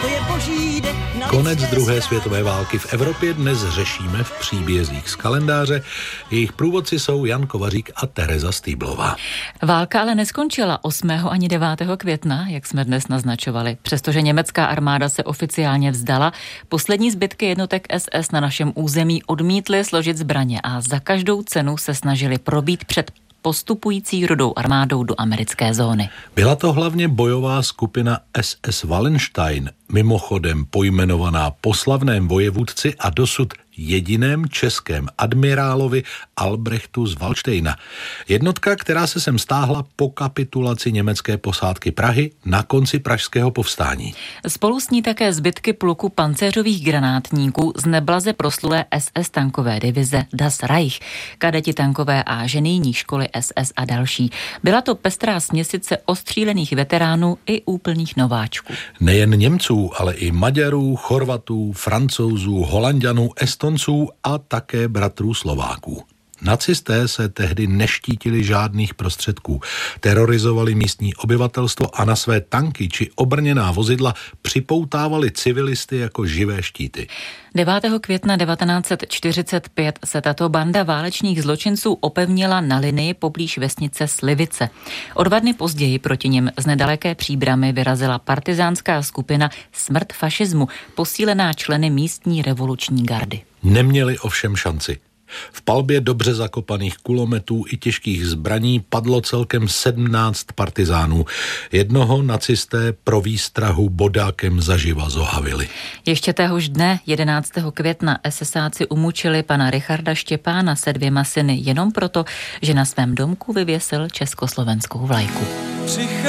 to je boží den. Konec druhé světové války v Evropě dnes řešíme v příbězích z kalendáře. Jejich průvodci jsou Jan Kovařík a Tereza Stýblová. Válka ale neskončila 8. ani 9. května, jak jsme dnes naznačovali. Přestože německá armáda se oficiálně vzdala, poslední zbytky jednotek SS na našem území odmítly složit zbraně a za každou cenu se snažili probít před postupující Rudou armádou do americké zóny. Byla to hlavně bojová skupina SS Wallenstein, mimochodem pojmenovaná po slavném vojevůdci a dosud jediném českém admirálovi Albrechtu z Valdštejna. Jednotka, která se sem stáhla po kapitulaci německé posádky Prahy na konci pražského povstání. Spolu s ní také zbytky pluku pancéřových granátníků z neblaze proslulé SS tankové divize Das Reich, kadeti tankové a ženijní školy SS a další. Byla to pestrá směsice ostřílených veteránů i úplných nováčků. Nejen Němců, ale i Maďarů, Chorvatů, Francouzů, Holanďanů, Estonců a také bratrů Slováků. Nacisté se tehdy neštítili žádných prostředků, terorizovali místní obyvatelstvo a na své tanky či obrněná vozidla připoutávali civilisty jako živé štíty. 9. května 1945 se tato banda válečných zločinců opevnila na linii poblíž vesnice Slivice. O 2 dny později proti nim z nedaleké Příbramy vyrazila partizánská skupina Smrt fašismu, posílená členy místní revoluční gardy. Neměli ovšem šanci. V palbě dobře zakopaných kulometů i těžkých zbraní padlo celkem 17 partizánů. Jednoho nacisté pro výstrahu bodákem zaživa zohavili. Ještě téhož dne, 11. května, SSáci umučili pana Richarda Štěpána se 2 syny jenom proto, že na svém domku vyvěsil československou vlajku.